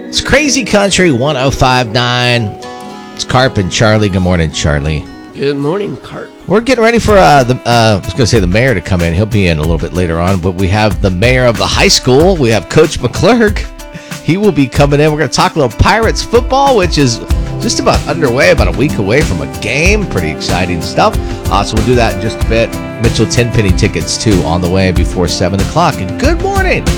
It's Crazy Country 105.9. It's Carp and Charlie. Good morning, Charlie. Good morning, Carp. We're getting ready for I was going to say the mayor to come in. He'll be in a little bit later on, but we have the mayor of the high school. We have Coach McClurg. He will be coming in. We're going to talk a little Pirates football, which is just about underway, about a week away from a game. Pretty exciting stuff. So we'll do that in just a bit. Mitchell Tenpenny tickets, too, on the way before 7 o'clock. And good morning.